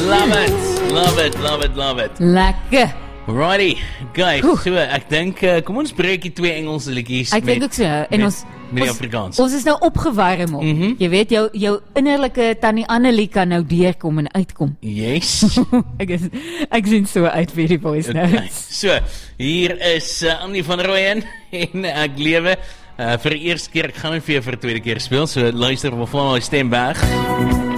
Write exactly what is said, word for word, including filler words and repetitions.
Love it, love it, love it, love it. Lekker. Righty, guys, Oeh. so ek dink, uh, kom ons breek die twee Engelse liedjies Ek dink met, ook so, en met, ons, met die ons, Afrikaans. ons is nou opgewarm op. Mhm. Jy weet, jou, jou innerlijke Tannie Annelie kan nou deurkom en uitkom. Yes. ek, is, ek sien so uit vir die voice Okay. notes. So, hier is uh, Annie van Rooyen en ek lewe uh, vir die eerste keer, ek gaan nie vir jou vir die tweede keer speel, so luister, we van my stem weg.